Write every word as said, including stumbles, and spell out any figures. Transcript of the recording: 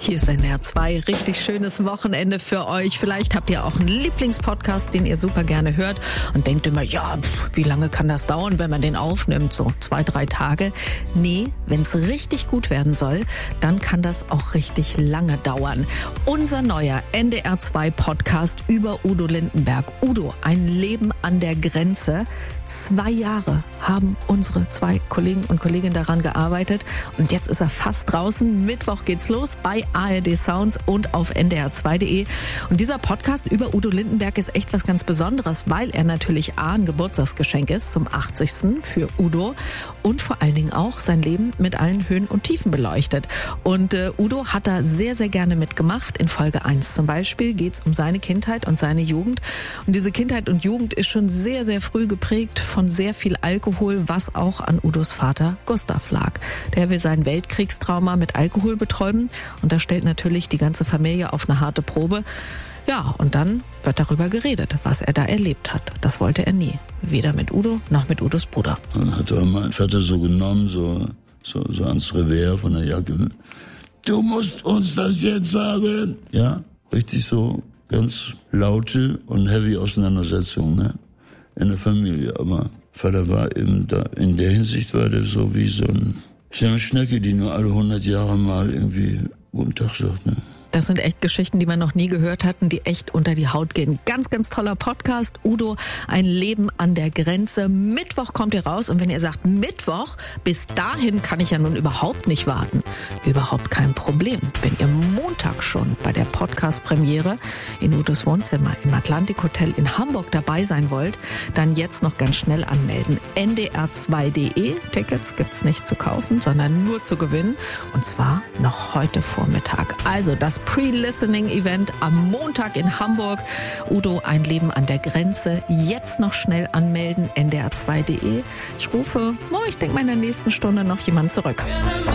Hier ist N D R zwei. Richtig schönes Wochenende für euch. Vielleicht habt ihr auch einen Lieblingspodcast, den ihr super gerne hört und denkt immer, ja, pff, wie lange kann das dauern, wenn man den aufnimmt? So zwei, drei Tage. Nee, wenn es richtig gut werden soll, dann kann das auch richtig lange dauern. Unser neuer N D R zwei Podcast über Udo Lindenberg. Udo, ein Leben an der Grenze. Zwei Jahre haben unsere zwei Kollegen und Kolleginnen daran gearbeitet und jetzt ist er fast draußen. Mittwoch geht's los bei A R D Sounds und auf N D R zwei Punkt de. Und dieser Podcast über Udo Lindenberg ist echt was ganz Besonderes, weil er natürlich A, ein Geburtstagsgeschenk ist zum achtzigsten für Udo und vor allen Dingen auch sein Leben mit allen Höhen und Tiefen beleuchtet. Und äh, Udo hat da sehr, sehr gerne mitgemacht. In Folge eins zum Beispiel geht's um seine Kindheit und seine Jugend. Und diese Kindheit und Jugend ist schon sehr, sehr früh geprägt von sehr viel Alkohol, was auch an Udos Vater Gustav lag. Der will sein Weltkriegstrauma mit Alkohol betäuben und da stellt natürlich die ganze Familie auf eine harte Probe. Ja, und dann wird darüber geredet, was er da erlebt hat. Das wollte er nie. Weder mit Udo noch mit Udos Bruder. Dann hat er mein Vater so genommen, so, so, so ans Revers von der Jacke. Du musst uns das jetzt sagen. Ja, richtig so ganz laute und heavy Auseinandersetzungen, ne? In der Familie, aber Vater war eben da, in der Hinsicht war der so wie so, ein, so eine Schnecke, die nur alle hundert Jahre mal irgendwie guten Tag sagt, ne? Das sind echt Geschichten, die man noch nie gehört hatten, die echt unter die Haut gehen. Ganz, ganz toller Podcast. Udo, ein Leben an der Grenze. Mittwoch kommt ihr raus und wenn ihr sagt, Mittwoch, bis dahin kann ich ja nun überhaupt nicht warten. Überhaupt kein Problem. Wenn ihr Montag schon bei der Podcast-Premiere in Udos Wohnzimmer im Atlantik Hotel in Hamburg dabei sein wollt, dann jetzt noch ganz schnell anmelden. N D R zwei Punkt de. Tickets gibt's nicht zu kaufen, sondern nur zu gewinnen. Und zwar noch heute Vormittag. Also das Pre-Listening-Event am Montag in Hamburg. Udo, ein Leben an der Grenze. Jetzt noch schnell anmelden, N D R zwei Punkt de. Ich rufe, oh, ich denke mal in der nächsten Stunde noch jemand zurück.